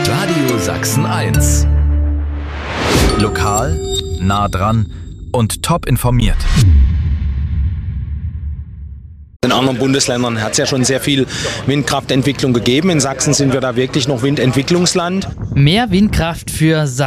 Radio Sachsen 1. Lokal, nah dran und top informiert. In anderen Bundesländern hat es ja schon sehr viel Windkraftentwicklung gegeben. In Sachsen sind wir da wirklich noch Windentwicklungsland. Mehr Windkraft für Sachsen.